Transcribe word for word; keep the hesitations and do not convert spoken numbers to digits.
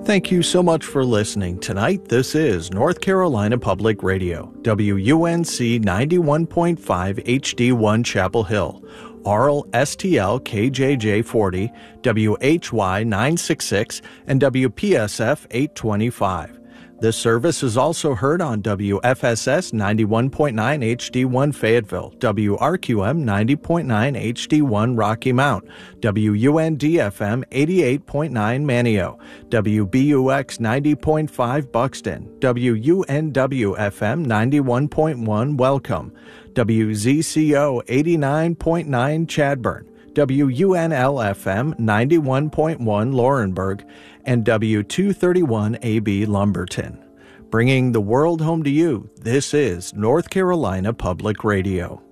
Thank you so much for listening tonight. This is North Carolina Public Radio, W U N C ninety-one point five H D one Chapel Hill, R L S T L K J J forty, W H Y nine sixty-six, and W P S F eight twenty-five. This service is also heard on W F S S ninety-one point nine H D one Fayetteville, W R Q M ninety point nine H D one Rocky Mount, W U N D F M eighty-eight point nine Manio, W B U X ninety point five Buxton, W U N W F M ninety-one point one Welcome, W Z C O eighty-nine point nine Chadburn, W U N L F M ninety-one point one Laurenburg, and W two thirty-one A B Lumberton. Bringing the world home to you, this is North Carolina Public Radio.